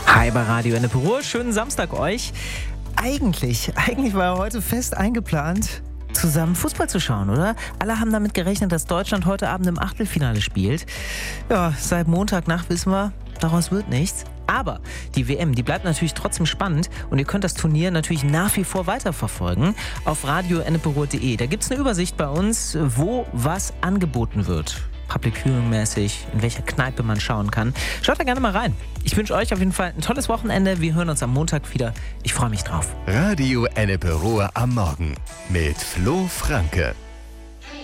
Hi bei Radio Ennepe. Schönen Samstag euch. Eigentlich war heute fest eingeplant, zusammen Fußball zu schauen, oder? Alle haben damit gerechnet, dass Deutschland heute Abend im Achtelfinale spielt. Ja, seit Montagnacht wissen wir, daraus wird nichts. Aber die WM, die bleibt natürlich trotzdem spannend und ihr könnt das Turnier natürlich nach wie vor weiterverfolgen auf radioennepe.de. Da gibt es eine Übersicht bei uns, wo was angeboten wird. Public Viewing mäßig, in welcher Kneipe man schauen kann. Schaut da gerne mal rein. Ich wünsche euch auf jeden Fall ein tolles Wochenende. Wir hören uns am Montag wieder. Ich freue mich drauf. Radio Ennepe Ruhr am Morgen mit Flo Franke.